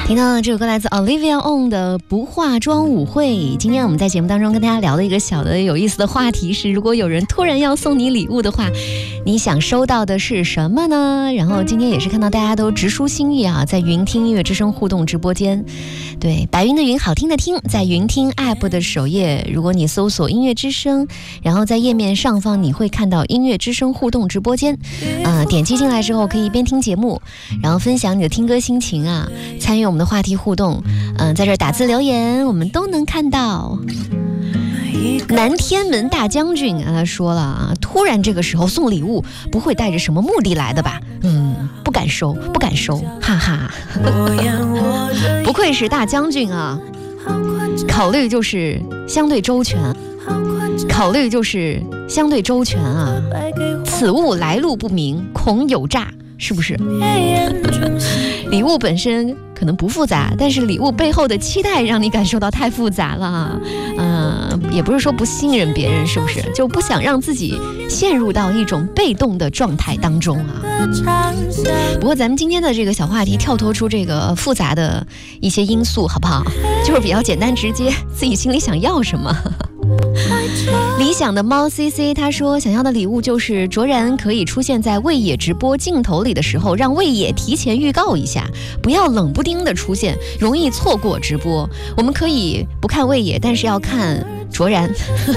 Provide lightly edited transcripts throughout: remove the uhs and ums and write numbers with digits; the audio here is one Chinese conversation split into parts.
听到这首歌来自 Olivia On 的不化妆舞会。今天我们在节目当中跟大家聊的一个小的有意思的话题是，如果有人突然要送你礼物的话，你想收到的是什么呢？然后今天也是看到大家都直抒心意啊，在云听音乐之声互动直播间，对，白云的云，好听的听，在云听 App 的首页，如果你搜索音乐之声，然后在页面上方你会看到音乐之声互动直播间，点击进来之后可以一边听节目，然后分享你的听歌心情啊，参与我们的话题互动，在这儿打字留言我们都能看到。南天门大将军他说了啊，突然这个时候送礼物不会带着什么目的来的吧？不敢收，不敢收，哈哈。不愧是大将军啊，考虑就是相对周全，考虑就是相对周全啊。此物来路不明，恐有诈，是不是？礼物本身可能不复杂，但是礼物背后的期待让你感受到太复杂了。也不是说不信任别人，是不是？就不想让自己陷入到一种被动的状态当中啊。不过咱们今天的这个小话题跳脱出这个复杂的一些因素，好不好？就是比较简单直接，自己心里想要什么。理想的猫 CC 他说，想要的礼物就是卓然可以出现在魏野直播镜头里的时候，让魏野提前预告一下，不要冷不丁的出现，容易错过直播。我们可以不看魏野，但是要看卓然。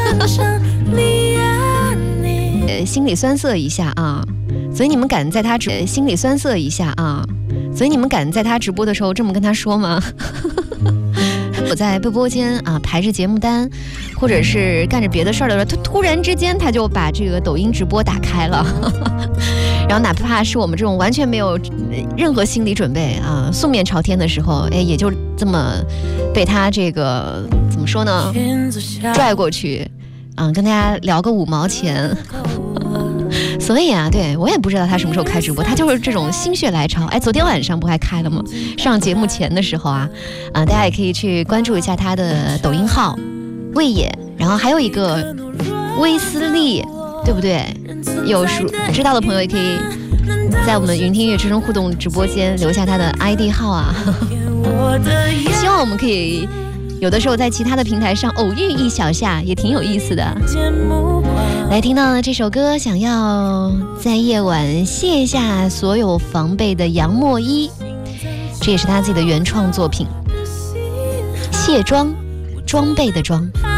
心里酸涩一下啊，所以你们敢在他心里酸涩一下啊，所以你们敢在他直播的时候这么跟他说吗？我在播播间啊排着节目单，或者是干着别的事儿的时候，他突然之间他就把这个抖音直播打开了，然后哪怕是我们这种完全没有任何心理准备啊，素面朝天的时候，也就这么被他这个怎么说呢，拽过去啊，跟大家聊个5毛钱。所以啊，对，我也不知道他什么时候开直播，他就是这种心血来潮。昨天晚上不还开了吗？上节目前的时候啊，大家也可以去关注一下他的抖音号魏野，然后还有一个威斯利，对不对？有知道的朋友也可以在我们云听乐之声互动直播间留下他的 ID 号啊。希望我们可以有的时候在其他的平台上偶遇一小下，也挺有意思的。来听到这首歌，想要在夜晚卸下所有防备的杨墨一，这也是他自己的原创作品，卸妆，装备的装。